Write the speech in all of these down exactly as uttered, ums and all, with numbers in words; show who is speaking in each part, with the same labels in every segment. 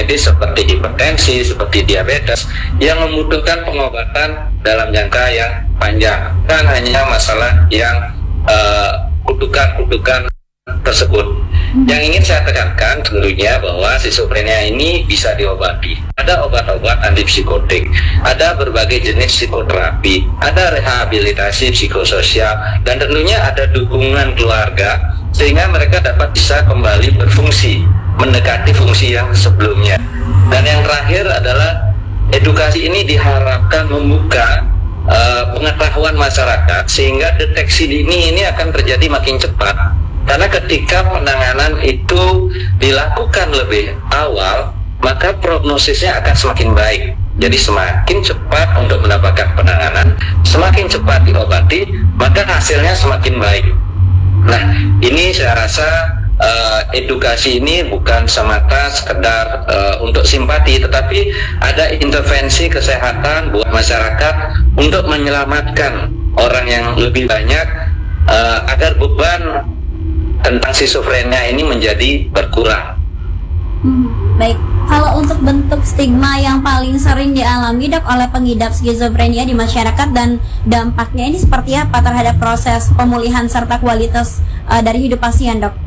Speaker 1: medis seperti hipertensi, seperti diabetes yang membutuhkan pengobatan dalam jangka yang panjang, kan hanya masalah yang uh, kutukan-kutukan tersebut. Yang ingin saya tekankan tentunya bahwa skizofrenia ini bisa diobati. Ada obat-obat antipsikotik, ada berbagai jenis psikoterapi, ada rehabilitasi psikososial, dan tentunya ada dukungan keluarga sehingga mereka dapat bisa kembali berfungsi, mendekati fungsi yang sebelumnya. Dan yang terakhir adalah edukasi ini diharapkan membuka uh, pengetahuan masyarakat sehingga deteksi dini ini akan terjadi makin cepat. Karena ketika penanganan itu dilakukan lebih awal, maka prognosisnya akan semakin baik. Jadi semakin cepat untuk mendapatkan penanganan, semakin cepat diobati, maka hasilnya semakin baik. Nah, ini saya rasa uh, edukasi ini bukan semata sekedar uh, untuk simpati, tetapi ada intervensi kesehatan buat masyarakat untuk menyelamatkan orang yang lebih banyak uh, agar beban tentang skizofrenia ini menjadi berkurang.
Speaker 2: Hmm, baik, kalau untuk bentuk stigma yang paling sering dialami dok oleh pengidap skizofrenia di masyarakat dan dampaknya ini seperti apa terhadap proses pemulihan serta kualitas uh, dari hidup pasien dok?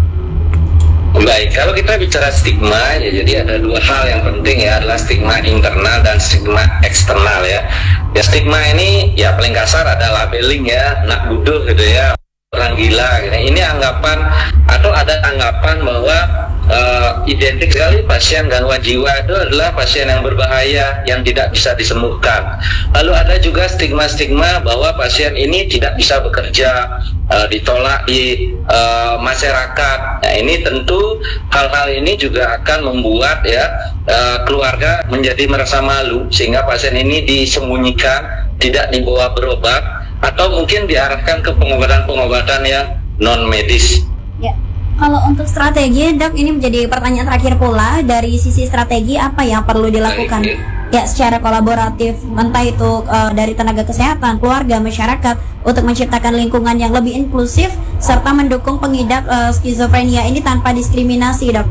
Speaker 1: Baik, kalau kita bicara stigma ya, jadi ada dua hal yang penting ya, adalah stigma internal dan stigma eksternal ya. Ya stigma ini ya paling kasar ada labeling ya, anak bodoh gitu ya, orang gila gitu. Ini anggapan atau ada anggapan bahwa uh, identik sekali pasien gangguan jiwa itu adalah pasien yang berbahaya yang tidak bisa disembuhkan. Lalu ada juga stigma-stigma bahwa pasien ini tidak bisa bekerja, uh, ditolak di uh, masyarakat. Nah, ini tentu hal-hal ini juga akan membuat ya uh, keluarga menjadi merasa malu sehingga pasien ini disembunyikan, tidak dibawa berobat, atau mungkin diarahkan ke pengobatan-pengobatan yang non medis.
Speaker 2: Ya, kalau untuk strategi dok, ini menjadi pertanyaan terakhir pula, dari sisi strategi apa yang perlu dilakukan ya secara kolaboratif, entah itu uh, dari tenaga kesehatan, keluarga, masyarakat, untuk menciptakan lingkungan yang lebih inklusif serta mendukung pengidap uh, skizofrenia ini tanpa diskriminasi dok?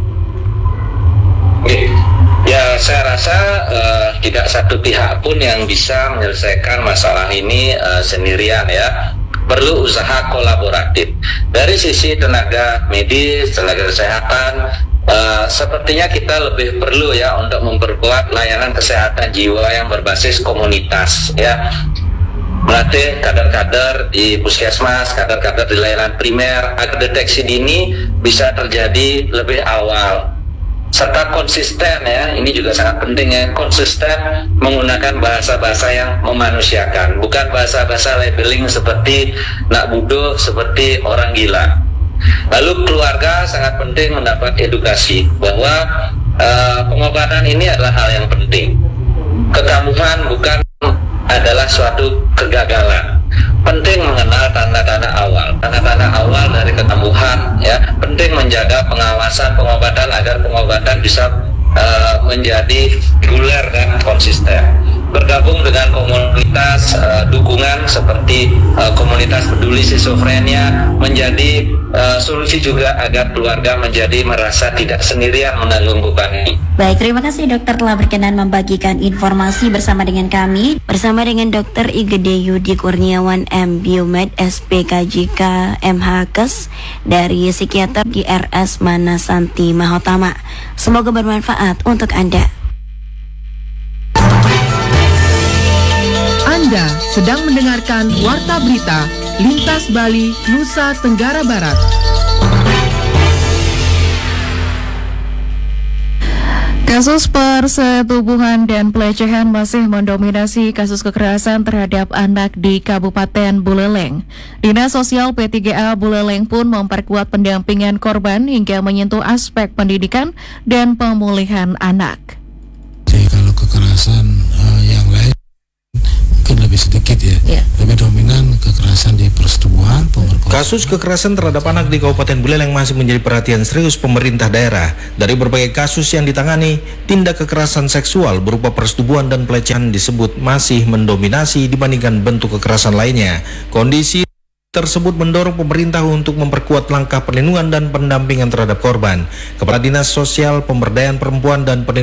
Speaker 1: Oke. Ya, saya rasa uh, tidak satu pihak pun yang bisa menyelesaikan masalah ini uh, sendirian ya. Perlu usaha kolaboratif. Dari sisi tenaga medis, tenaga kesehatan, uh, sepertinya kita lebih perlu ya untuk memperkuat layanan kesehatan jiwa yang berbasis komunitas ya. Melatih kader-kader di puskesmas, kader-kader di layanan primer agar deteksi dini bisa terjadi lebih awal. Serta konsisten ya, ini juga sangat penting ya, konsisten menggunakan bahasa-bahasa yang memanusiakan, bukan bahasa-bahasa labeling seperti nak bodoh, seperti orang gila. Lalu keluarga sangat penting mendapat edukasi bahwa uh, pengobatan ini adalah hal yang penting. Kekambuhan bukan adalah suatu kegagalan. Penting mengenal tanda-tanda awal, tanda-tanda awal dari kekambuhan ya. Penting menjaga pengawasan pengobatan agar pengobatan bisa uh, menjadi reguler dan konsisten. Bergabung dengan komunitas uh, dukungan seperti uh, komunitas peduli skizofrenia menjadi uh, solusi juga agar keluarga menjadi merasa tidak sendirian menanggung beban ini.
Speaker 2: Baik, terima kasih dokter telah berkenan membagikan informasi bersama dengan kami, bersama dengan dokter Igede Yudi Kurniawan M. Biomed S P K J K M H Kes dari psikiater di R S Manasanti Mahotama. Semoga bermanfaat untuk Anda.
Speaker 3: Anda sedang mendengarkan Warta Berita Lintas Bali, Nusa Tenggara Barat. Kasus persetubuhan dan pelecehan masih mendominasi kasus kekerasan terhadap anak di Kabupaten Buleleng. Dinas Sosial P tiga A Buleleng pun memperkuat pendampingan korban hingga menyentuh aspek pendidikan dan pemulihan anak.
Speaker 4: Jadi kalau kekerasan uh, yang lain mungkin lebih sedikit ya, yeah. Lebih dominan kekerasan di persetubuhan, pemerkosaan.
Speaker 5: Kasus kekerasan terhadap anak di Kabupaten Buleleng masih menjadi perhatian serius pemerintah daerah. Dari berbagai kasus yang ditangani, tindak kekerasan seksual berupa persetubuhan dan pelecehan disebut masih mendominasi dibandingkan bentuk kekerasan lainnya. Kondisi tersebut mendorong pemerintah untuk memperkuat langkah perlindungan dan pendampingan terhadap korban. Kepala Dinas Sosial, Pemberdayaan Perempuan dan Pendidikan